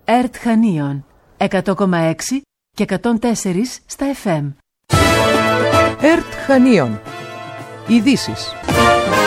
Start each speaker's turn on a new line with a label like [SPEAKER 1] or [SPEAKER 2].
[SPEAKER 1] ΕΡΤ Χανίων 100,6 και 104 στα FM.
[SPEAKER 2] ΕΡΤ Χανίων. Ειδήσεις.